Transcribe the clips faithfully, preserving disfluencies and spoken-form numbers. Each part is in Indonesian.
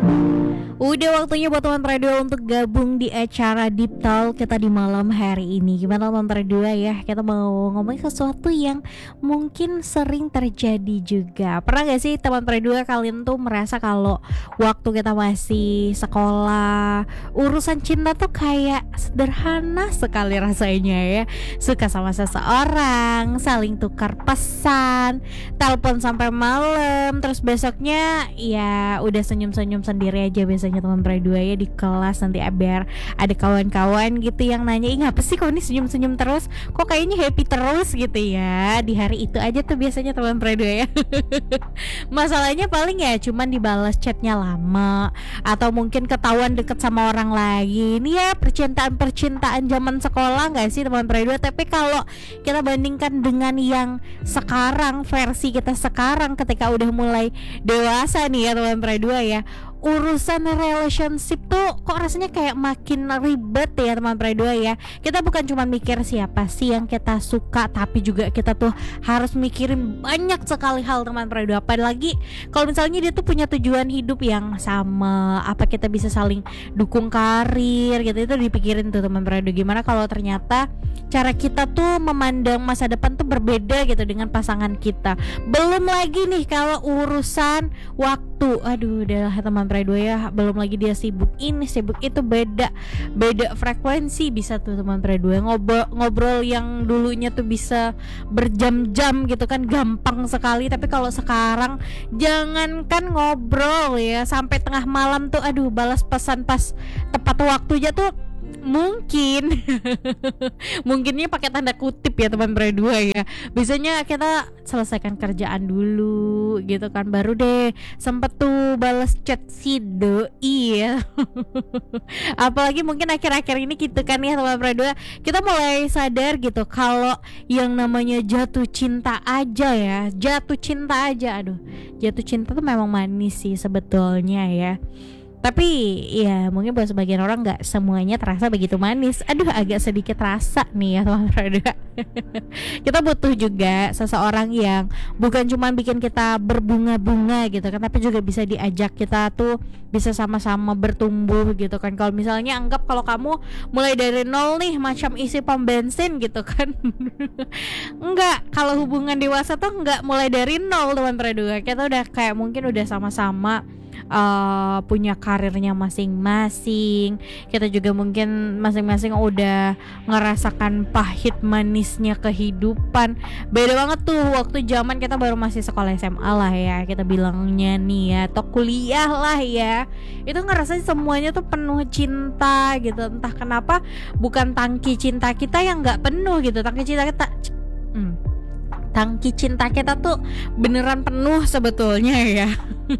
Udah waktunya buat teman Pradua untuk gabung di acara Deep Talk kita di malam hari ini. Gimana teman Pradua ya? Kita mau ngomongin sesuatu yang mungkin sering terjadi juga. Pernah gak sih teman Pradua kalian tuh merasa kalau waktu kita masih sekolah, urusan cinta tuh kayak sederhana sekali rasanya ya. Suka sama seseorang, saling tukar pesan, telepon sampai malam, terus besoknya ya udah senyum-senyum sendiri aja biasanya teman Pradua ya di kelas nanti biar ada kawan-kawan gitu yang nanya, ih ngapa sih kok ini senyum-senyum terus, kok kayaknya happy terus gitu ya. Di hari itu aja tuh biasanya teman Pradua ya. Masalahnya paling ya cuman dibalas chatnya lama, atau mungkin ketahuan deket sama orang lain. Ya percintaan-percintaan zaman sekolah gak sih teman Pradua. Tapi kalau kita bandingkan dengan yang sekarang, versi kita sekarang ketika udah mulai dewasa nih ya teman Pradua ya, urusan relationship tuh kok rasanya kayak makin ribet ya teman Pradua ya. Kita bukan cuma mikir siapa sih yang kita suka, tapi juga kita tuh harus mikirin banyak sekali hal teman Pradua. Apalagi kalau misalnya dia tuh punya tujuan hidup yang sama, apa kita bisa saling dukung karir gitu, itu dipikirin tuh teman Pradua. Gimana kalau ternyata cara kita tuh memandang masa depan tuh berbeda gitu dengan pasangan kita. Belum lagi nih kalau urusan waktu, aduh udah teman Pradua ya, belum lagi dia sibuk ini sibuk itu, beda beda frekuensi bisa tuh teman Pradua. Ngobrol ngobrol yang dulunya tuh bisa berjam-jam gitu kan gampang sekali, tapi kalau sekarang jangankan ngobrol ya, sampai tengah malam tuh aduh balas pesan pas tepat waktunya tuh mungkin mungkinnya pakai tanda kutip ya teman Pradua ya. Biasanya kita selesaikan kerjaan dulu gitu kan, baru deh sempet tuh balas chat si doi ya. Apalagi mungkin akhir-akhir ini gitu kan ya teman Pradua, kita mulai sadar gitu kalau yang namanya jatuh cinta aja ya, jatuh cinta aja, aduh jatuh cinta tuh memang manis sih sebetulnya ya. Tapi ya mungkin buat sebagian orang gak semuanya terasa begitu manis. Aduh agak sedikit rasa nih ya teman Pradua. Kita butuh juga seseorang yang bukan cuma bikin kita berbunga-bunga gitu kan, tapi juga bisa diajak kita tuh bisa sama-sama bertumbuh gitu kan. Kalau misalnya anggap kalau kamu mulai dari nol nih macam isi pom bensin gitu kan. Enggak, kalau hubungan dewasa tuh enggak mulai dari nol teman Pradua. Kita udah kayak mungkin udah sama-sama Uh, punya karirnya masing-masing. Kita juga mungkin masing-masing udah ngerasakan pahit manisnya kehidupan. Beda banget tuh waktu zaman kita baru masih sekolah S M A lah ya, kita bilangnya nih ya, atau kuliah lah ya. Itu ngerasain semuanya tuh penuh cinta gitu. Entah kenapa bukan tangki cinta kita yang gak penuh gitu, tangki cinta kita hmm. tangki cinta kita tuh beneran penuh sebetulnya ya.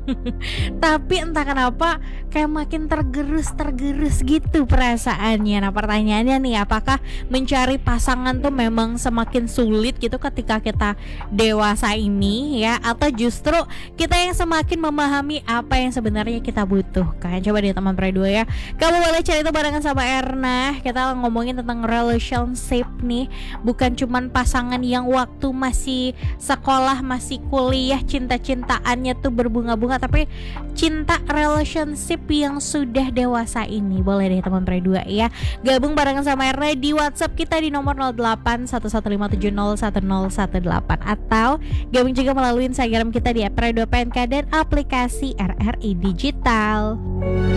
Tapi entah kenapa kayak makin tergerus-tergerus gitu perasaannya. Nah pertanyaannya nih, apakah mencari pasangan tuh memang semakin sulit gitu ketika kita dewasa ini ya, atau justru kita yang semakin memahami apa yang sebenarnya kita butuhkan? Coba deh teman Pradua ya, kamu boleh cari itu barengan sama Erna. Kita ngomongin tentang relationship nih, bukan cuman pasangan yang waktu masih sekolah, masih kuliah cinta-cintaannya tuh berbunga-bunga, tapi cinta relationship yang sudah dewasa ini. Boleh deh teman Pradua ya, gabung barengan sama Erna di WhatsApp kita di nomor nol delapan satu satu lima tujuh nol satu nol satu delapan, atau gabung juga melalui Instagram kita di Pradua P N K dan aplikasi R R I Digital.